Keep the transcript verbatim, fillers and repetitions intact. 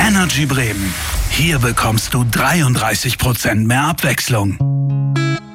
Energy Bremen. Hier bekommst du dreiunddreißig Prozent mehr Abwechslung.